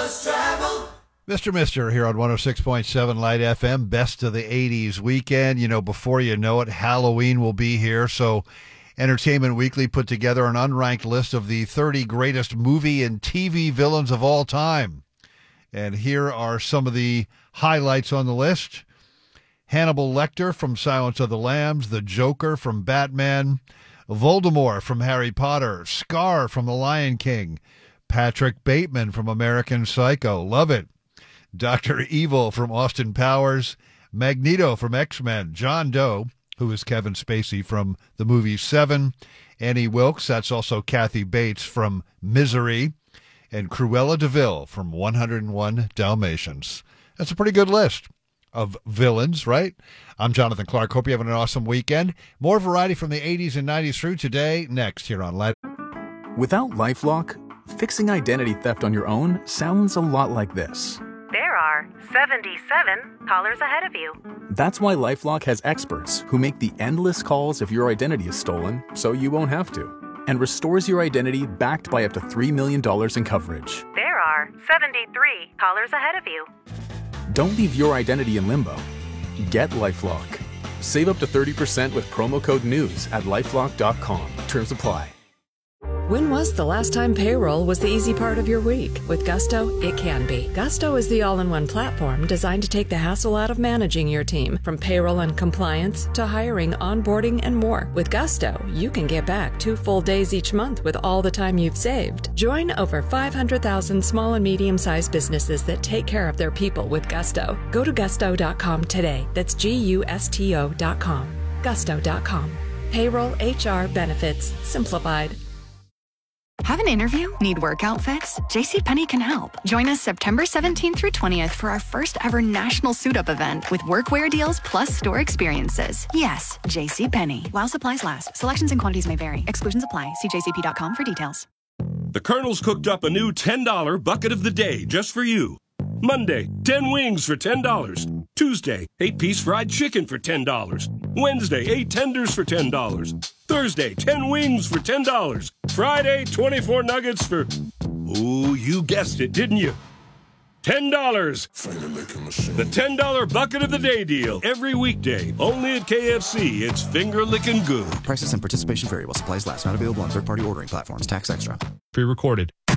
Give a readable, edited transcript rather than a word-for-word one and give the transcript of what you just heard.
Mr. Mister here on 106.7 Light FM, best of the 80s weekend. You know, before you know it, Halloween will be here. So Entertainment Weekly put together an unranked list of the 30 greatest movie and TV villains of all time. And here are some of the highlights on the list. Hannibal Lecter from Silence of the Lambs, the Joker from Batman, Voldemort from Harry Potter, Scar from The Lion King, Patrick Bateman from American Psycho, love it, Dr. Evil from Austin Powers, Magneto from X-Men, John Doe, who is Kevin Spacey from the movie Seven, Annie Wilkes, that's also Kathy Bates from Misery, and Cruella de Vil from 101 Dalmatians. That's a pretty good list of villains, right? I'm Jonathan Clark. Hope you're having an awesome weekend. More variety from the 80s and 90s through today, next here on Light. Without LifeLock, fixing identity theft on your own sounds a lot like this. There are 77 callers ahead of you. That's why LifeLock has experts who make the endless calls if your identity is stolen, so you won't have to, and restores your identity backed by up to $3 million in coverage. There are 73 callers ahead of you. Don't leave your identity in limbo. Get LifeLock. Save up to 30% with promo code NEWS at LifeLock.com. Terms apply. When was the last time payroll was the easy part of your week? With Gusto, it can be. Gusto is the all-in-one platform designed to take the hassle out of managing your team, from payroll and compliance to hiring, onboarding, and more. With Gusto, you can get back 2 full days each month with all the time you've saved. Join over 500,000 small and medium-sized businesses that take care of their people with Gusto. Go to gusto.com today. That's GUSTO.com. Gusto.com. Payroll, HR, benefits, simplified. Have an interview? Need work outfits? JCPenney can help. Join us September 17th through 20th for our first ever national suit-up event with workwear deals plus store experiences. Yes, JCPenney. While supplies last. Selections and quantities may vary. Exclusions apply. See jcp.com for details. The Colonel's cooked up a new $10 bucket of the day just for you. Monday, 10 wings for $10. Tuesday, 8-piece fried chicken for $10. Wednesday, 8 tenders for $10. Thursday, 10 wings for $10. Friday, 24 nuggets for... Ooh, you guessed it, didn't you? $10. The $10 bucket of the day deal. Every weekday, only at KFC. It's finger-licking good. Prices and participation vary while supplies last. Not available on third-party ordering platforms. Tax extra. Pre-recorded.